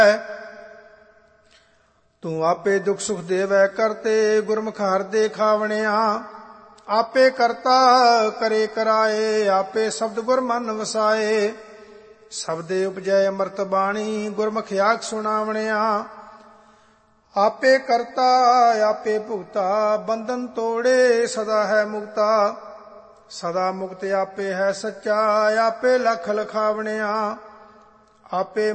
ਤੂੰ ਆਪੇ ਦੁਖ ਸੁਖ ਦੇਵੈ ਕਰਤੇ, ਗੁਰਮੁਖ ਹਰਿ ਦੇ ਖਾਵਣਿਆ। ਆਪੇ ਕਰਤਾ ਕਰੇ ਕਰਾਏ, ਆਪੇ ਸ਼ਬਦ ਗੁਰ ਮਨ ਵਸਾਏ। ਸ਼ਬਦੇ ਉਪਜੈ ਅੰਮ੍ਰਿਤ ਬਾਣੀ, ਗੁਰਮੁਖ ਆਖ ਸੁਣਾਵਣਿਆ। ਆਪੇ ਕਰਤਾ ਆਪੇ ਭੁਗਤਾ, ਬੰਧਨ ਤੋੜੇ ਸਦਾ ਹੈ ਮੁਕਤਾ। ਸਦਾ ਮੁਕਤ ਆਪੇ ਹੈ ਸੱਚਾ, ਆਪੇ ਲਖ ਲਖਾਵਣਿਆ। ਆਪੇ